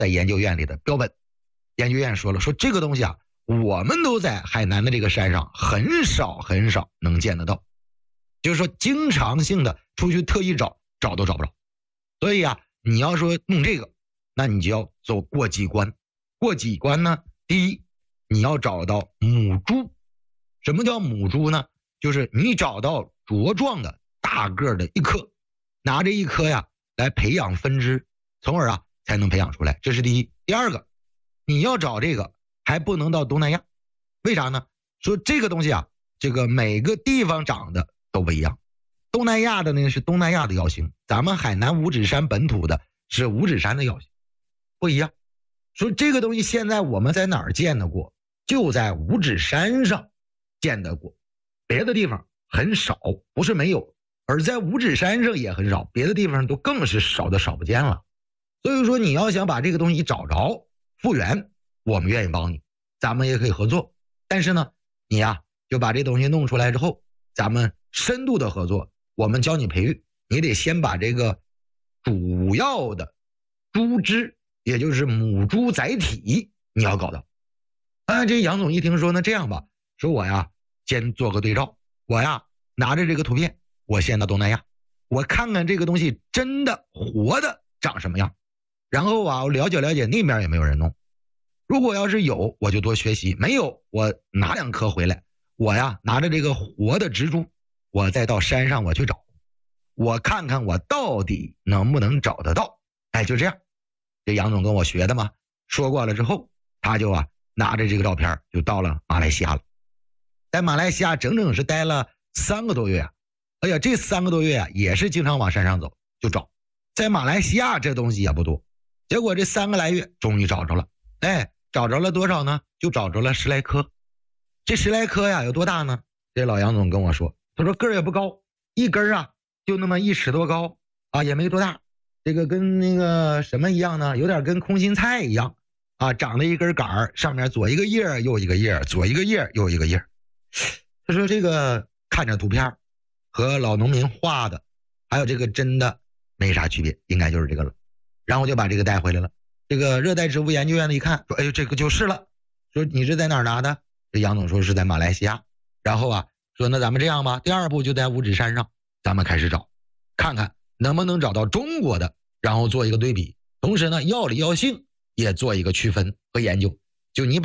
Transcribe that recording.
在研究院里的标本。研究院说了，说这个东西啊，我们都在海南的这个山上很少能见得到，就是说经常性的出去特意找都找不着。所以啊，你要说弄这个，那你就要走过几关。过几关呢？第一，你要找到母猪。什么叫母猪呢？就是你找到茁壮的大个的一颗，拿着一颗呀来培养分支，从而啊才能培养出来。这是第一。第二个，你要找这个还不能到东南亚。为啥呢？说这个东西啊，这个每个地方长的都不一样。东南亚的呢是东南亚的药性，咱们海南五指山本土的是五指山的药性，不一样。说这个东西现在我们在哪儿见得过？就在五指山上见得过，别的地方很少，不是没有，而在五指山上也很少，别的地方都更是少的少不见了。所以说你要想把这个东西找着复原，我们愿意帮你，咱们也可以合作。但是呢，你呀就把这东西弄出来之后，咱们深度的合作，我们教你培育，你得先把这个主要的猪只，也就是母猪载体你要搞到。这杨总一听说，那这样吧，说我呀先做个对照，我呀拿着这个图片，我先到东南亚，我看看这个东西真的活的长什么样，然后啊我了解了解那边有没有人弄。如果要是有，我就多学习，没有我拿2颗回来，我呀拿着这个活的植株，我再到山上我去找，我看看我到底能不能找得到。就这样。这杨总跟我学的嘛，说过了之后，他就啊拿着这个照片就到了马来西亚了。在马来西亚整整是待了3个多月啊。哎呀，这3个多月啊也是经常往山上走就找。在马来西亚这东西也不多，结果这3个来月终于找着了。找着了多少呢？就找着了10来颗。这10来颗呀有多大呢？这老杨总跟我说，他说个儿也不高，一根啊就那么1尺多高啊，也没多大。这个跟那个什么一样呢？有点跟空心菜一样啊，长了一根杆儿，上面左一个叶右一个叶，左一个叶右一个叶。他说这个看着图片和老农民画的还有这个真的没啥区别，应该就是这个了。然后就把这个带回来了。这个热带植物研究院的一看说，这个就是了。说你是在哪儿拿的？这杨总说是在马来西亚。然后啊说那咱们这样吧，第2步就在五指山上，咱们开始找，看看能不能找到中国的，然后做一个对比，同时呢药理药性也做一个区分和研究。就你